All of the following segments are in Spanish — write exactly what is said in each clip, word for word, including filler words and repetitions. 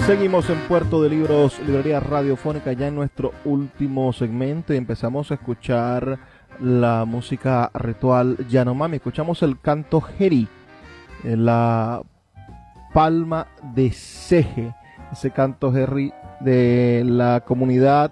Seguimos en Puerto de Libros, librería radiofónica, ya en nuestro último segmento, y empezamos a escuchar la música ritual Yanomami. Escuchamos el canto Jeri, la palma de Ceje, ese canto Jeri de la comunidad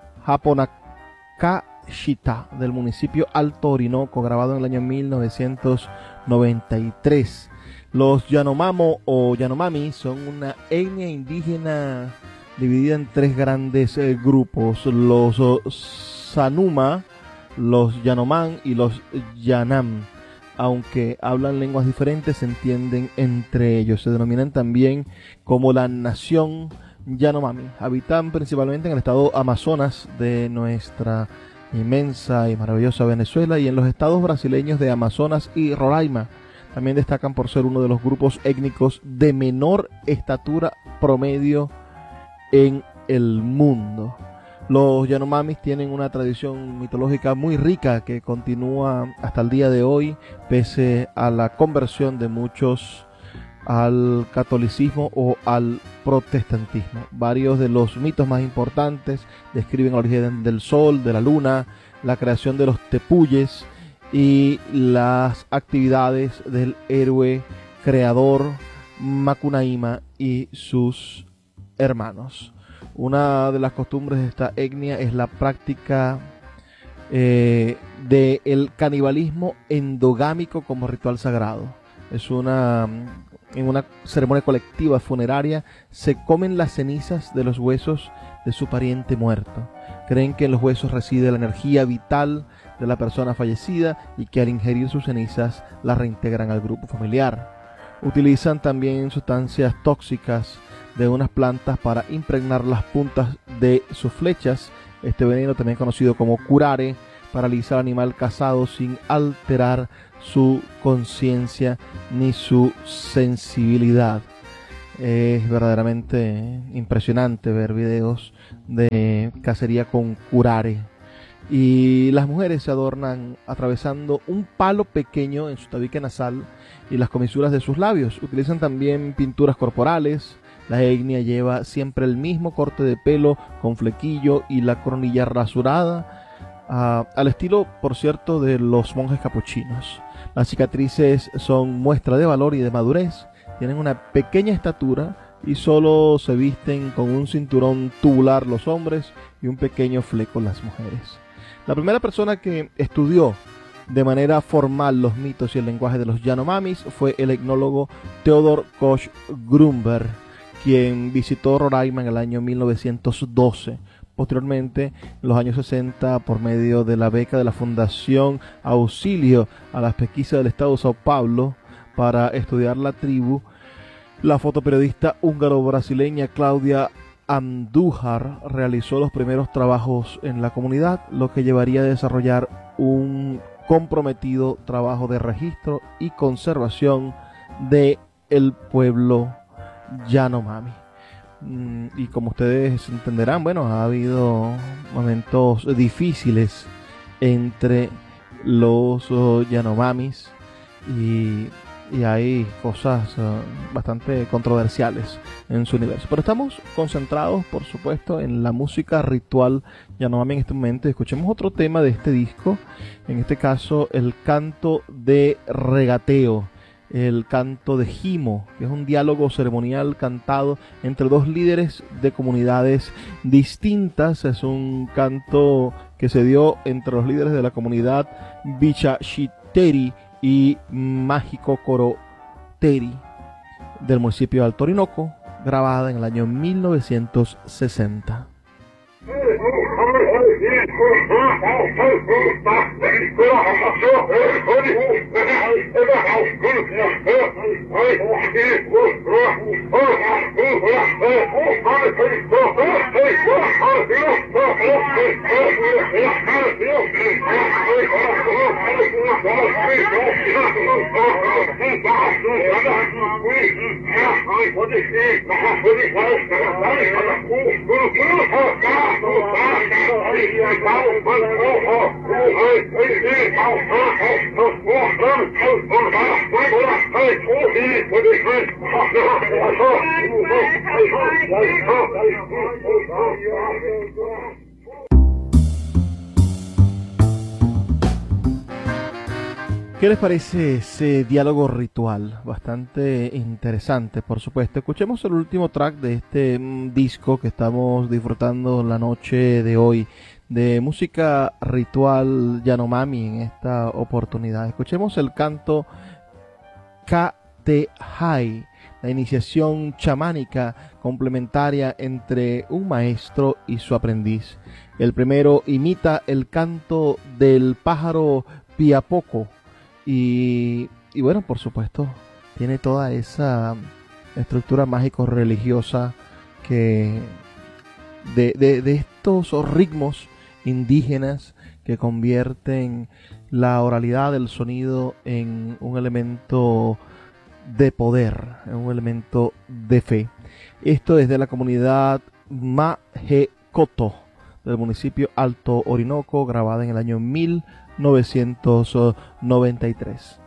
Japonakashita del municipio Alto Orinoco, grabado en el año mil novecientos noventa y tres. Los Yanomamo o Yanomami son una etnia indígena dividida en tres grandes eh, grupos: los oh, Sanuma, los Yanomam y los Yanam. Aunque hablan lenguas diferentes, se entienden entre ellos. Se denominan también como la nación Yanomami. Habitan principalmente en el estado Amazonas de nuestra inmensa y maravillosa Venezuela y en los estados brasileños de Amazonas y Roraima. También destacan por ser uno de los grupos étnicos de menor estatura promedio en el mundo. Los Yanomamis tienen una tradición mitológica muy rica que continúa hasta el día de hoy, pese a la conversión de muchos al catolicismo o al protestantismo. Varios de los mitos más importantes describen el origen del sol, de la luna, la creación de los tepuyes y las actividades del héroe creador Macunaíma y sus hermanos. Una de las costumbres de esta etnia es la práctica eh, del canibalismo endogámico como ritual sagrado. Es una, en una ceremonia colectiva funeraria se comen las cenizas de los huesos de su pariente muerto. Creen que en los huesos reside la energía vital de la persona fallecida y que al ingerir sus cenizas las reintegran al grupo familiar. Utilizan también sustancias tóxicas de unas plantas para impregnar las puntas de sus flechas. Este veneno, también conocido como curare, paraliza al animal cazado sin alterar su conciencia ni su sensibilidad. Es verdaderamente impresionante ver videos de cacería con curare. Y las mujeres se adornan atravesando un palo pequeño en su tabique nasal y las comisuras de sus labios. Utilizan también pinturas corporales. La etnia lleva siempre el mismo corte de pelo con flequillo y la coronilla rasurada, uh, al estilo, por cierto, de los monjes capuchinos. Las cicatrices son muestra de valor y de madurez. Tienen una pequeña estatura y solo se visten con un cinturón tubular los hombres y un pequeño fleco las mujeres. La primera persona que estudió de manera formal los mitos y el lenguaje de los Yanomamis fue el etnólogo Theodor Koch Grünberg, quien visitó Roraima en el año mil novecientos doce. Posteriormente, en los años sesenta, por medio de la beca de la Fundación Auxilio a las Pesquisas del Estado de Sao Paulo para estudiar la tribu, la fotoperiodista húngaro-brasileña Claudia Andújar realizó los primeros trabajos en la comunidad, lo que llevaría a desarrollar un comprometido trabajo de registro y conservación de el pueblo Yanomami. Y como ustedes entenderán, bueno, ha habido momentos difíciles entre los uh, Yanomamis y y hay cosas uh, bastante controversiales en su universo. Pero estamos concentrados, por supuesto, en la música ritual Yanomami en este momento. Escuchemos otro tema de este disco, en este caso el canto de regateo, el canto de Jimo, que es un diálogo ceremonial cantado entre dos líderes de comunidades distintas. Es un canto que se dio entre los líderes de la comunidad Bichachiteri y Mágico Coroteri del municipio de Alto Orinoco, grabada en el año mil novecientos sesenta. ¿Qué les parece ese diálogo ritual? Bastante interesante, por supuesto. Escuchemos el último track de este mm, disco que estamos disfrutando la noche de hoy, de música ritual Yanomami en esta oportunidad. Escuchemos el canto Ka-te-hai, la iniciación chamánica complementaria entre un maestro y su aprendiz. El primero imita el canto del pájaro piapoco. Y, y bueno, por supuesto, tiene toda esa estructura mágico-religiosa que de, de, de estos ritmos indígenas que convierten la oralidad del sonido en un elemento de poder, en un elemento de fe. Esto desde la comunidad Majecoto del municipio Alto Orinoco, grabada en el año mil novecientos noventa y tres.